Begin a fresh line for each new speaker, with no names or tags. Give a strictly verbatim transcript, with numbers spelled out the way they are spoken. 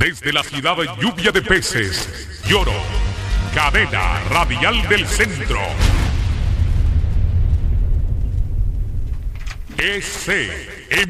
Desde la ciudad de Lluvia de Peces, Lloro, cadena radial del centro. S